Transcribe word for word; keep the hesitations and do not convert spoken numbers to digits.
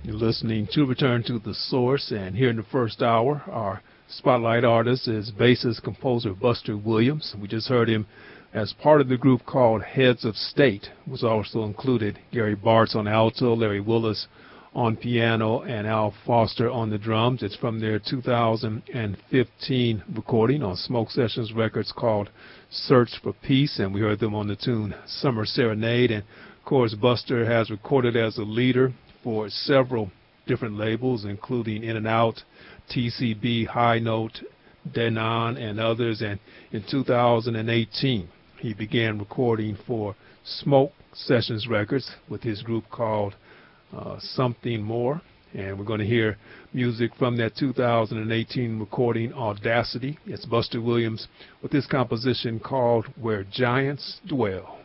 You're listening to Return to the Source, and here in the first hour, our spotlight artist is bassist composer Buster Williams. We just heard him as part of the group called Heads of State. It was also included Gary Bartz on alto, Larry Willis on piano, and Al Foster on the drums. It's from their two thousand fifteen recording on Smoke Sessions Records called Search for Peace, and we heard them on the tune Summer Serenade. And of course, Buster has recorded as a leader for several different labels, including In and Out, T C B, High Note, Denon, and others. And in two thousand eighteen, he began recording for Smoke Sessions Records with his group called uh, Something More. And we're going to hear music from that two thousand eighteen recording, Audacity. It's Buster Williams with this composition called Where Giants Dwell.